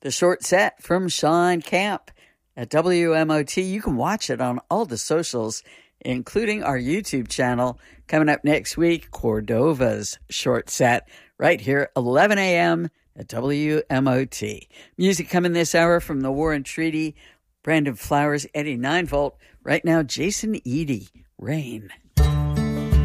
The short set from Sean Camp at WMOT. You can watch it on all the socials, including our YouTube channel. Coming up next week, Cordova's short set right here, 11 a.m. at WMOT. Music coming this hour from the War and Treaty, Brandon Flowers, Eddie Ninevolt. Right now, Jason Eady, Rain.